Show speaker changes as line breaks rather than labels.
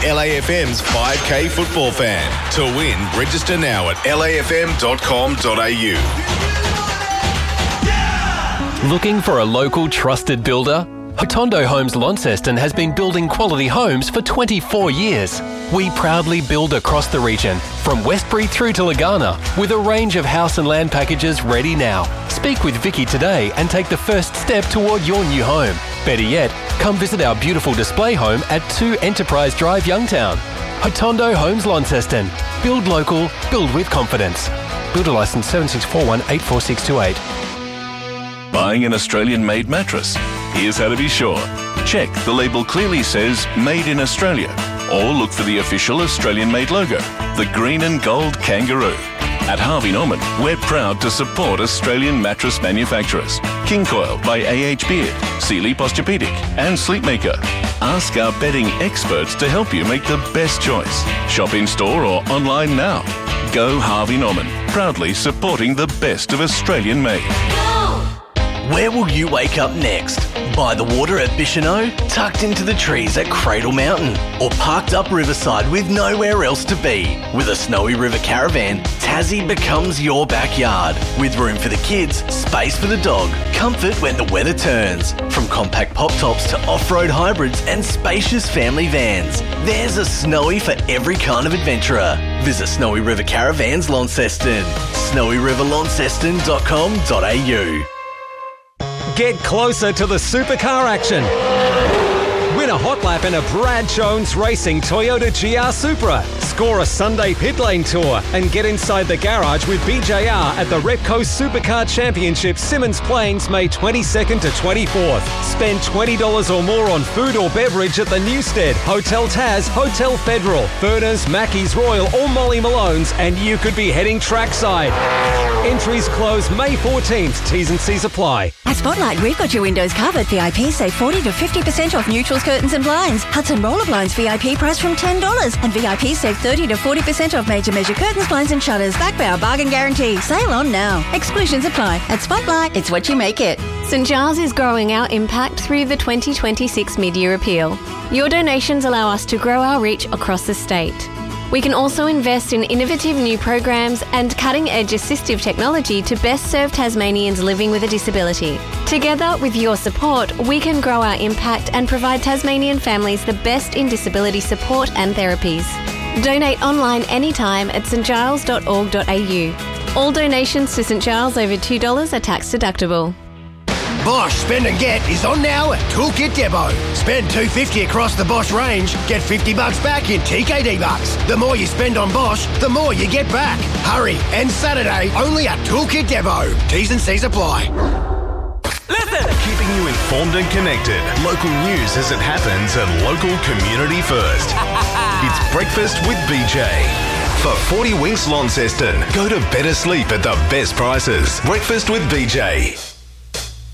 LAFM's 5K football fan. To win, register now at lafm.com.au.
Looking for a local trusted builder? Hotondo Homes Launceston has been building quality homes for 24 years. We proudly build across the region, from Westbury through to Lagana, with a range of house and land packages ready now. Speak with Vicky today and take the first step toward your new home. Better yet, come visit our beautiful display home at 2 Enterprise Drive, Youngtown. Hotondo Homes Launceston. Build local, build with confidence. Builder licence 7641 84628.
Buying an Australian-made mattress? Here's how to be sure. Check the label clearly says Made in Australia, or look for the official Australian-made logo, the green and gold kangaroo. At Harvey Norman, we're proud to support Australian mattress manufacturers. King Coil by A.H. Beard, Sealy Posturepedic and Sleepmaker. Ask our bedding experts to help you make the best choice. Shop in-store or online now. Go Harvey Norman, proudly supporting the best of Australian-made.
Where will you wake up next? By the water at Bicheno? Tucked into the trees at Cradle Mountain? Or parked up riverside with nowhere else to be? With a Snowy River Caravan, Tassie becomes your backyard. With room for the kids, space for the dog, comfort when the weather turns. From compact pop tops to off-road hybrids and spacious family vans, there's a Snowy for every kind of adventurer. Visit Snowy River Caravans Launceston. snowyriverlaunceston.com.au.
Get closer to the supercar action. Win a hot lap in a Brad Jones Racing Toyota GR Supra. Score a Sunday pit lane tour and get inside the garage with BJR at the Repco Supercar Championship, Simmons Plains, May 22nd to 24th. Spend $20 or more on food or beverage at the Newstead, Hotel Taz, Hotel Federal, Furners, Mackey's Royal or Molly Malone's, and you could be heading trackside. Entries close May 14th. T's and C's apply.
At Spotlight, we've got your windows covered. VIP save 40 to 50% off neutrals, curtains and blinds. Hudson Roller Blinds VIP price from $10. And VIP save 30 to 40% off major measure curtains, blinds and shutters. Back by our bargain guarantee. Sale on now. Exclusions apply. At Spotlight, it's what you make it.
St Giles is growing our impact through the 2026 Mid-Year Appeal. Your donations allow us to grow our reach across the state. We can also invest in innovative new programs and cutting-edge assistive technology to best serve Tasmanians living with a disability. Together, with your support, we can grow our impact and provide Tasmanian families the best in disability support and therapies. Donate online anytime at stgiles.org.au. All donations to St Giles over $2 are tax deductible.
Bosch Spend and Get is on now at Toolkit Depot. Spend $250 across the Bosch range, get $50 back in TKD bucks. The more you spend on Bosch, the more you get back. Hurry, and Saturday only at Toolkit Depot. T's and C's apply.
Listen! Keeping you informed and connected. Local news as it happens and local community first. It's Breakfast with BJ. For 40 Winks Launceston, go to better sleep at the best prices. Breakfast with BJ.